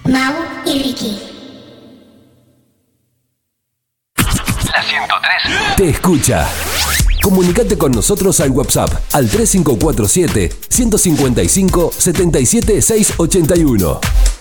Mau y Ricky. La 103 te escucha. Comunicate con nosotros al WhatsApp al 3547 155 77 681.